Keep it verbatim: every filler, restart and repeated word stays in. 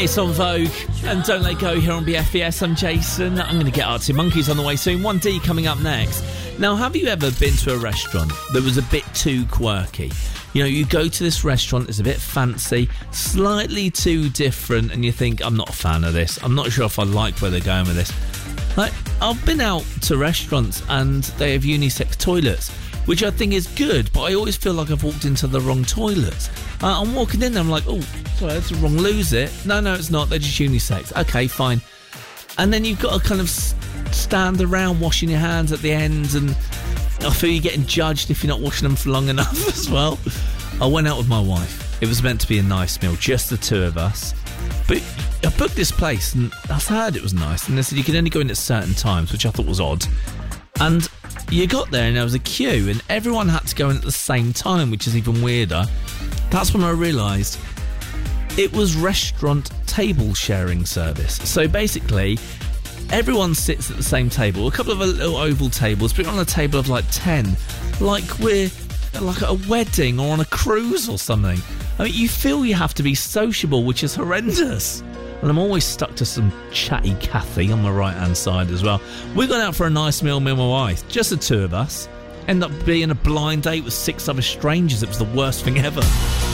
It's on Vogue and Don't Let Go here on B F B S. I'm Jason. I'm going to get Arctic Monkeys on the way soon. one D coming up next. Now, have you ever been to a restaurant that was a bit too quirky? You know, you go to this restaurant, it's a bit fancy, slightly too different, and you think, I'm not a fan of this. I'm not sure if I like where they're going with this. Like, I've been out to restaurants and they have unisex toilets, which I think is good, but I always feel like I've walked into the wrong toilets. Uh, I'm walking in there, I'm like, oh, sorry, that's the wrong lose it. No, no, it's not. They're just unisex. Okay, fine. And then you've got to kind of stand around washing your hands at the end, and I feel you're getting judged if you're not washing them for long enough as well. I went out with my wife. It was meant to be a nice meal, just the two of us. But I booked this place, and I heard it was nice, and they said you could only go in at certain times, which I thought was odd. And you got there and there was a queue and everyone had to go in at the same time, which is even weirder. That's when I realised it was restaurant table sharing service. So basically, everyone sits at the same table, a couple of little oval tables, but on a table of like ten, like we're like at a wedding or on a cruise or something. I mean, you feel you have to be sociable, which is horrendous. And I'm always stuck to some chatty Kathy on my right-hand side as well. We got out for a nice meal, me and my wife. Just the two of us. Ended up being a blind date with six other strangers. It was the worst thing ever.